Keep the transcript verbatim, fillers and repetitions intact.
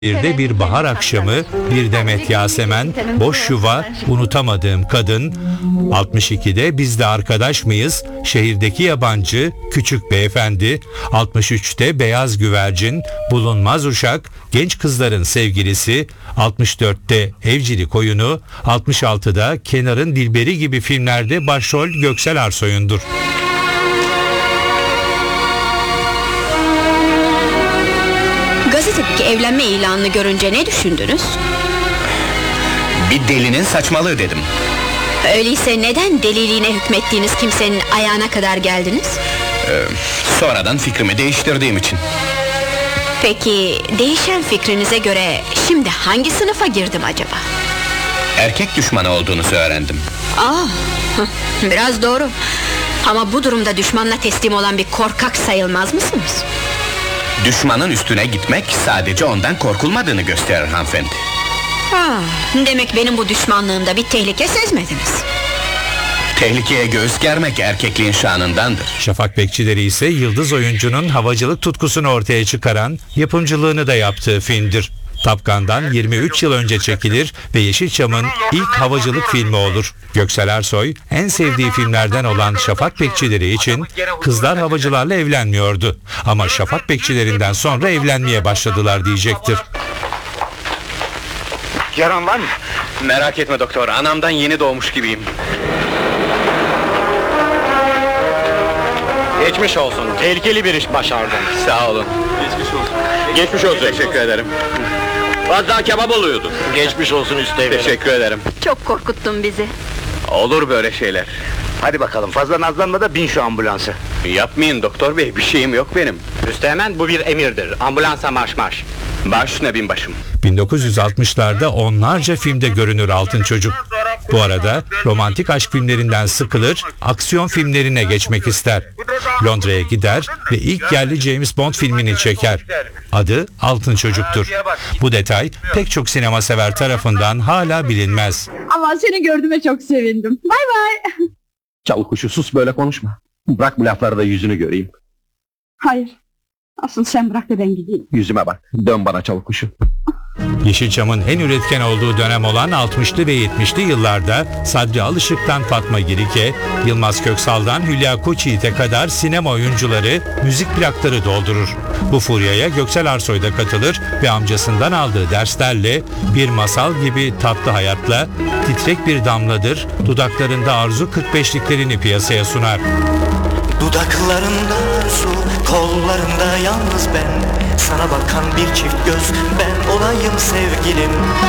Bir de bir bahar akşamı, bir demet yasemen, boş yuva, unutamadığım kadın, altmış ikide biz de arkadaş mıyız, şehirdeki yabancı, küçük beyefendi, altmış üçte beyaz güvercin, bulunmaz uşak, genç kızların sevgilisi, altmış dörtte evcilik oyunu, altmış altıda Kenar'ın Dilberi gibi filmlerde başrol Göksel Arsoy'undur. Gazetedeki evlenme ilanını görünce ne düşündünüz? Bir delinin saçmalığı dedim. Öyleyse neden deliliğine hükmettiğiniz kimsenin ayağına kadar geldiniz? Ee, sonradan fikrimi değiştirdiğim için. Peki değişen fikrinize göre şimdi hangi sınıfa girdim acaba? Erkek düşmanı olduğunuzu öğrendim. Aa, biraz doğru. Ama bu durumda düşmanla teslim olan bir korkak sayılmaz mısınız? Düşmanın üstüne gitmek sadece ondan korkulmadığını gösterir hanımefendi. Ha, demek benim bu düşmanlığımda bir tehlike sezmediniz. Tehlikeye göğüs germek erkekliğin şanındandır. Şafak Bekçileri ise yıldız oyuncunun havacılık tutkusunu ortaya çıkaran, yapımcılığını da yaptığı filmdir. Top Gun'dan yirmi üç yıl önce çekilir ve Yeşilçam'ın ilk havacılık filmi olur. Göksel Ersoy, en sevdiği filmlerden olan Şafak Bekçileri için kızlar havacılarla evlenmiyordu. Ama Şafak Bekçilerinden sonra evlenmeye başladılar diyecektir. Yaran var mı? Merak etme doktor, anamdan yeni doğmuş gibiyim. Geçmiş olsun, tehlikeli bir iş başardın. Sağ olun. Geçmiş olsun. Geçmiş olsun. Teşekkür ederim. Fazla kebap oluyordu. Geçmiş olsun üsteğmenim. Teşekkür ederim. Çok korkuttun bizi. Olur böyle şeyler. Hadi bakalım, fazla nazlanma da bin şu ambulansa. Yapmayın doktor bey, bir şeyim yok benim. Üsteğmen bu bir emirdir, ambulansa marş marş. Baş ne binbaşım. bin dokuz yüz altmışlarda onlarca filmde görünür Altın Çocuk. Bu arada romantik aşk filmlerinden sıkılır, aksiyon filmlerine geçmek ister. Londra'ya gider ve ilk yerli James Bond filmini çeker. Adı Altın Çocuk'tur. Bu detay pek çok sinema sever tarafından hala bilinmez. Ama seni gördüğüme çok sevindim. Bay bay. Çalı kuşu, sus, böyle konuşma. Bırak bu lafları da yüzünü göreyim. Hayır. Asıl sen bırak da ben gideyim. Yüzüme bak, dön bana çalı kuşu. Yeşilçam'ın en üretken olduğu dönem olan altmışlı ve yetmişli yıllarda Sadri Alışık'tan Fatma Girike, Yılmaz Köksal'dan Hülya Koçyiğit'e kadar sinema oyuncuları müzik plakları doldurur. Bu furyaya Göksel Arsoy da katılır ve amcasından aldığı derslerle Bir Masal Gibi Tatlı Hayat'la Titrek Bir Damladır, Dudaklarında Arzu kırk beşliklerini piyasaya sunar. Dudaklarında arzu, kollarında yalnız ben. Sana bakan bir çift göz, ben olayım sevgilim.